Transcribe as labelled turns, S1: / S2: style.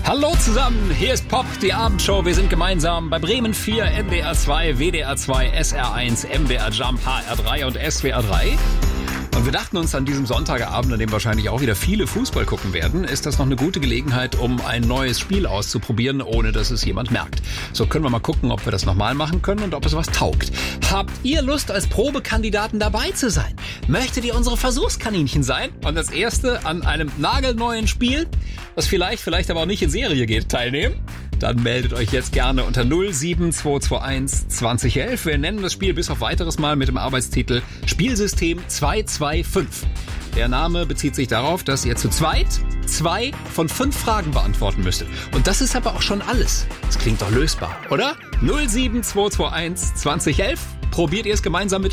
S1: Hallo zusammen, hier ist Pop, die Abendshow. Wir sind gemeinsam bei Bremen 4, NDR 2, WDR 2, SR1, MDR Jump, HR3 und SWR 3. Und wir dachten uns an diesem Sonntagabend, an dem wahrscheinlich auch wieder viele Fußball gucken werden, ist das noch eine gute Gelegenheit, um ein neues Spiel auszuprobieren, ohne dass es jemand merkt. So können wir mal gucken, ob wir das nochmal machen können und ob es was taugt. Habt ihr Lust, als Probekandidaten dabei zu sein? Möchtet ihr unsere Versuchskaninchen sein? Und das erste an einem nagelneuen Spiel, das vielleicht aber auch nicht in Serie geht, teilnehmen? Dann meldet euch jetzt gerne unter 07221 2011. Wir nennen das Spiel bis auf weiteres mal mit dem Arbeitstitel Spielsystem 225. Der Name bezieht sich darauf, dass ihr zu zweit 2 von 5 Fragen beantworten müsstet. Und das ist aber auch schon alles. Das klingt doch lösbar, oder? 07221 2011. Probiert ihr es gemeinsam mit uns?